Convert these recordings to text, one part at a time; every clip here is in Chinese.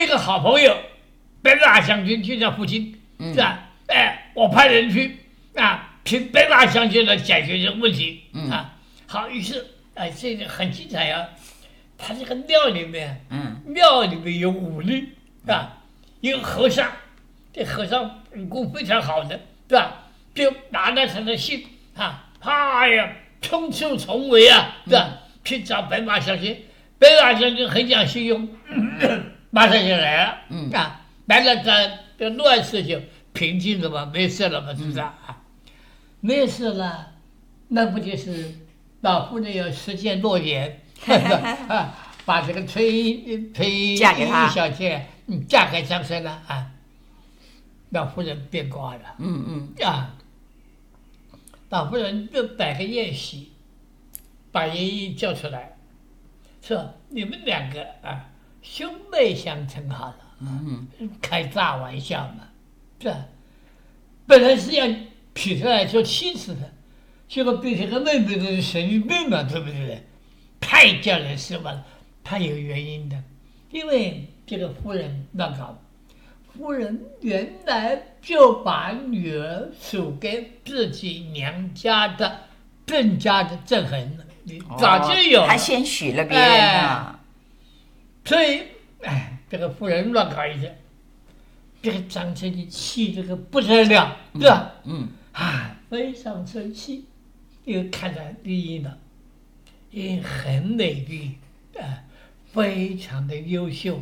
一个好朋友北大将军就在附近，是吧？我派人去听北大将军来解决这个问题好，于是这个很精彩啊。他这个庙里面，有武力有和尚，这和尚武功非常好的，对吧？就拿着他的信冲出重围对吧？去找白马将军。白马将军很讲信用，马上就来了，来了，这乱世就平静了嘛，没事了嘛，是不是没事了，那不就是老夫人要实现诺言把这个崔嫁给他小姐嫁给张生了老夫人变卦了，老夫人就摆个宴席，把严英叫出来，说你们两个兄妹相称好了，开大玩笑嘛，是吧？本来是要娶出来做妻子的，结果变成个妹妹的神经病嘛，对不对？太叫人失望了。他有原因的，因为这个夫人乱搞，夫人原来就把女儿属给自己娘家的郑家的郑恒了，早就有了， 他先许了别人所以这个夫人乱搞一下，这个张成就气这个不得了，是吧？非常生气，又看到丽英了，因很美丽非常的优秀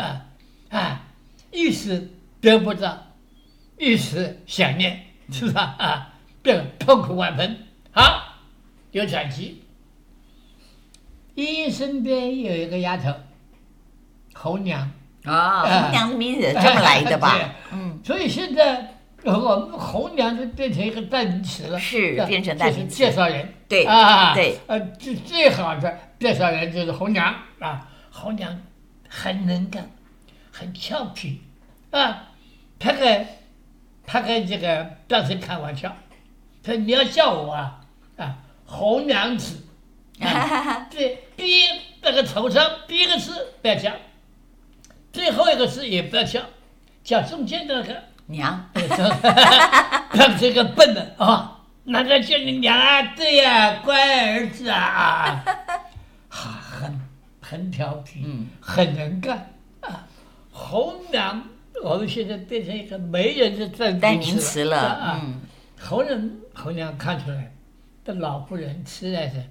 一时得不到，一时想念，是吧？这个痛苦万分。好，有转机。依依身边有一个丫头，红娘红娘的名字这么来的吧？ 所以现在我们红娘就变成一个代名词了， 是变成代名词， 介绍人。 对对， 最好的介绍人就是红娘红娘很能干，很俏皮她跟这个张生开玩笑，说你要叫我红娘子第一那个头上第一个字不要叫，最后一个字也不要叫，叫中间那个娘， 让这个笨的那个叫你娘对呀，乖儿子很调皮，很能干红娘我们现在变成一个没人的代名词了红娘看出来，这老妇人实在是，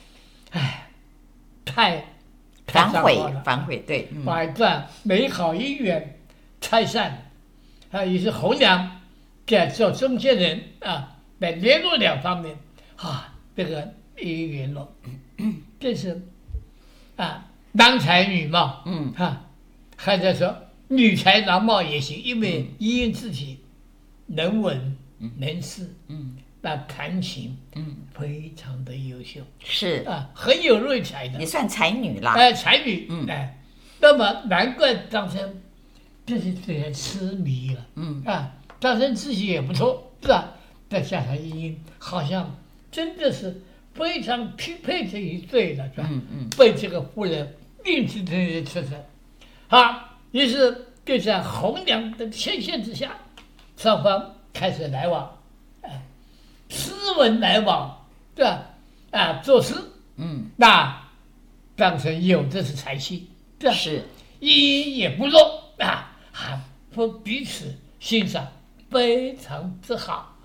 太反悔，对， 把一段美好姻缘拆散于是红娘在做中间人来联络两方面这个一联络，这是郎才女貌还在说女才郎貌也行，因为依依自己能文能诗弹琴非常的优秀， 是很有瑞才的， 也算才女啦。 才女那么难怪张生这是对他痴迷了张生自己也不错，是吧？再加上依依，好像真的是非常匹配这一对了，是吧？被这个夫人硬生生的吃成于是就在红娘的牵线之下，双方开始来往诗文来往，对吧？作诗那张生有的是才气，对吧？ 是依依也不弱彼此欣赏，非常之好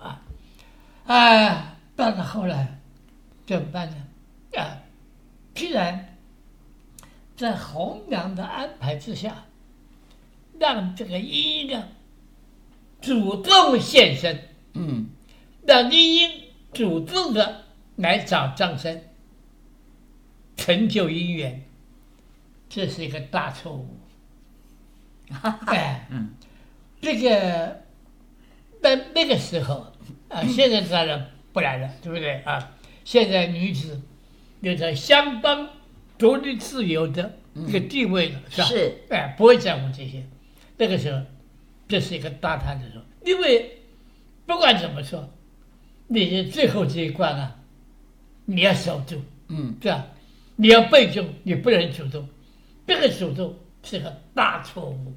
到了后来怎么办呢？既然在红娘的安排之下，让这个依依主动现身，让依依主动的来找张生，成就姻缘，这是一个大错误。这个在那个时候现在当然不然了，对不对现在女子有着相当独立自由的一个地位了，是吧？ 是不会在乎这些。那个时候，这是一个大胆的时候，因为不管怎么说，你的最后这一关你要守住，对吧？你要被动，你不能主动，这个主动是个大错误。